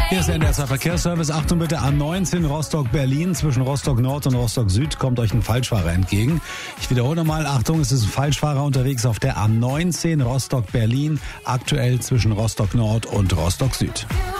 Hier ist der NDR Verkehrsservice. Achtung bitte, A19 Rostock-Berlin. Zwischen Rostock-Nord und Rostock-Süd kommt euch ein Falschfahrer entgegen. Ich wiederhole nochmal, Achtung, es ist ein Falschfahrer unterwegs auf der A19 Rostock-Berlin. Aktuell zwischen Rostock-Nord und Rostock-Süd.